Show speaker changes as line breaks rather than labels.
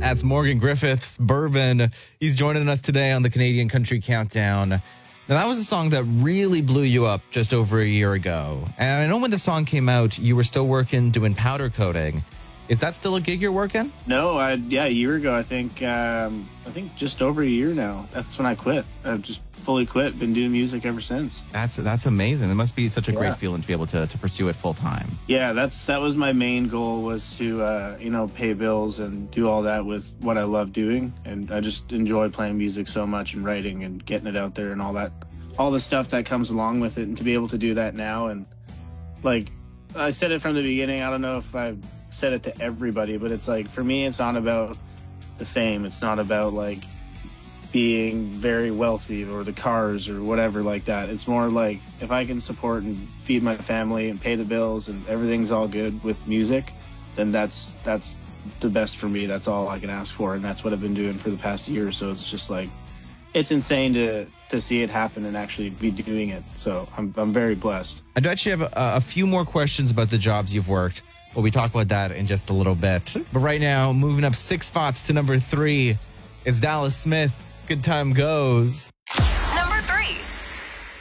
That's Morgan Griffiths, Bourbon. He's joining us today on the Canadian Country Countdown. Now, that was a song that really blew you up just over a year ago. And I know when the song came out, you were still working doing powder coating. Is that still a gig you're working?
No, a year ago, I think just over a year now. That's when I quit. I've just fully quit. Been doing music ever since.
That's amazing. It must be such a great feeling to be able to pursue it full time.
Yeah, that was my main goal, was to pay bills and do all that with what I love doing. And I just enjoy playing music so much and writing and getting it out there and all that, all the stuff that comes along with it. And to be able to do that now, and like I said it from the beginning, I don't know if I've said it to everybody, but it's like, for me, it's not about the fame. It's not about like being very wealthy or the cars or whatever like that. It's more like, if I can support and feed my family and pay the bills and everything's all good with music, then that's the best for me. That's all I can ask for, and that's what I've been doing for the past year. So it's just like, it's insane to see it happen and actually be doing it. So I'm very blessed.
I do actually have a few more questions about the jobs you've worked. Well, we talk about that in just a little bit. But right now, moving up 6 spots to number 3, it's Dallas Smith. Good Time Goes.